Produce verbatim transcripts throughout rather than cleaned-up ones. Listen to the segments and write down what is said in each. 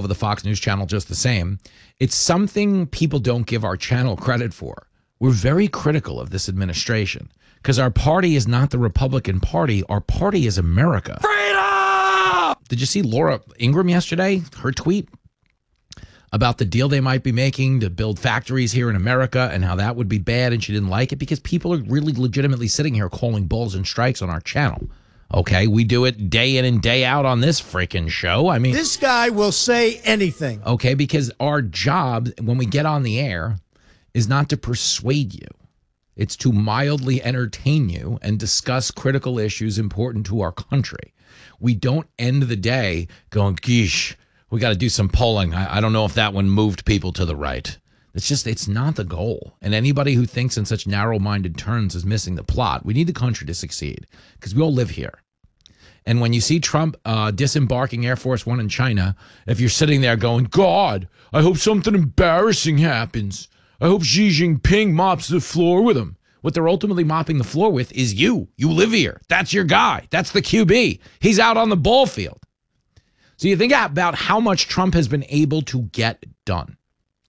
of the Fox News channel just the same. It's something people don't give our channel credit for. We're very critical of this administration because our party is not the Republican Party. Our party is America. Freedom! Did you see Laura Ingraham yesterday? Her tweet about the deal they might be making to build factories here in America and how that would be bad, and she didn't like it because people are really legitimately sitting here calling balls and strikes on our channel. Okay, we do it day in and day out on this freaking show. I mean, this guy will say anything. Okay, because our job when we get on the air is not to persuade you. It's to mildly entertain you and discuss critical issues important to our country. We don't end the day going, geesh, we got to do some polling. I, I don't know if that one moved people to the right. It's just, it's not the goal. And anybody who thinks in such narrow-minded terms is missing the plot. We need the country to succeed because we all live here. And when you see Trump uh, disembarking Air Force One in China, if you're sitting there going, God, I hope something embarrassing happens. I hope Xi Jinping mops the floor with him. What they're ultimately mopping the floor with is you. You live here. That's your guy. That's the Q B. He's out on the ball field. So you think about how much Trump has been able to get done.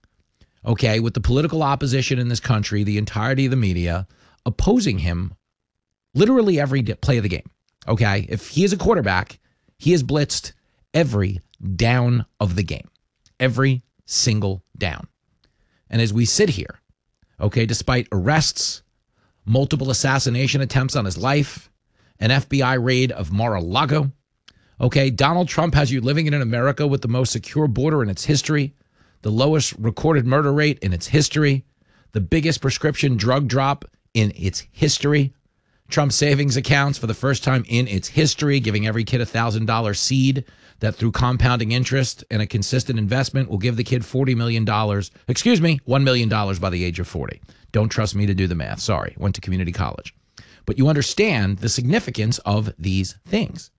Okay, with the political opposition in this country, the entirety of the media opposing him literally every play of the game. Okay, if he is a quarterback, he is blitzed every down of the game, every single down. And as we sit here, okay, despite arrests, multiple assassination attempts on his life, an F B I raid of Mar-a-Lago, okay, Donald Trump has you living in an America with the most secure border in its history, the lowest recorded murder rate in its history, the biggest prescription drug drop in its history, Trump savings accounts for the first time in its history, giving every kid a one thousand dollars seed that through compounding interest and a consistent investment will give the kid forty million dollars, excuse me, one million dollars by the age of forty. Don't trust me to do the math. Sorry, went to community college. But you understand the significance of these things.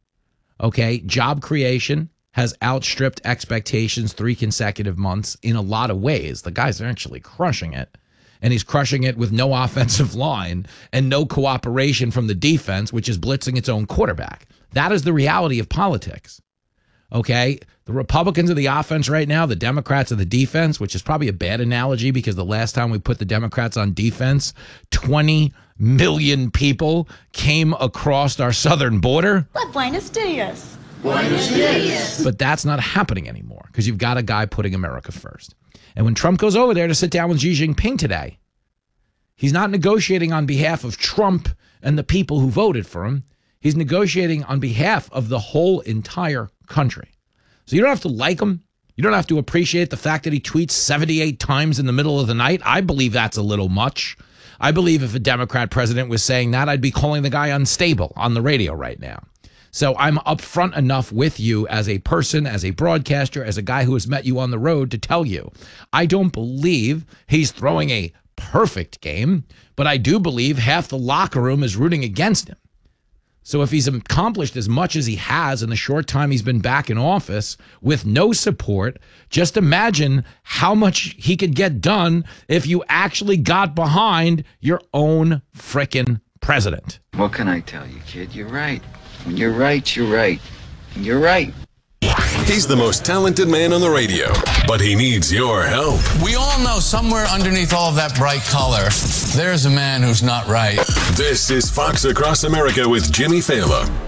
Okay, job creation has outstripped expectations three consecutive months in a lot of ways. The guy's actually crushing it. And he's crushing it with no offensive line and no cooperation from the defense, which is blitzing its own quarterback. That is the reality of politics. Okay? The Republicans are the offense right now. The Democrats are the defense, which is probably a bad analogy because the last time we put the Democrats on defense, twenty million people came across our southern border. But Buenos Dias. Buenos Dias. But that's not happening anymore because you've got a guy putting America first. And when Trump goes over there to sit down with Xi Jinping today, he's not negotiating on behalf of Trump and the people who voted for him. He's negotiating on behalf of the whole entire country. So you don't have to like him. You don't have to appreciate the fact that he tweets seventy-eight times in the middle of the night. I believe that's a little much. I believe if a Democrat president was saying that, I'd be calling the guy unstable on the radio right now. So I'm upfront enough with you as a person, as a broadcaster, as a guy who has met you on the road to tell you, I don't believe he's throwing a perfect game, but I do believe half the locker room is rooting against him. So if he's accomplished as much as he has in the short time he's been back in office with no support, just imagine how much he could get done if you actually got behind your own frickin' president. What can I tell you, kid? You're right. When you're right, you're right. And you're right. He's the most talented man on the radio, but he needs your help. We all know somewhere underneath all of that bright color, there's a man who's not right. This is Fox Across America with Jimmy Fallon.